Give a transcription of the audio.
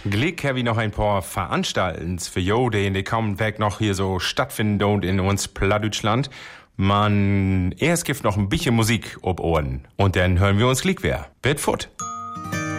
Glück habe ich noch ein paar Veranstaltens für jo, die in der kommenden Weg noch hier so stattfinden und in uns Plattdeutschland. Man, erst gibt noch ein bisschen Musik ob Ohren und dann hören wir uns Glück wer. Wird fort.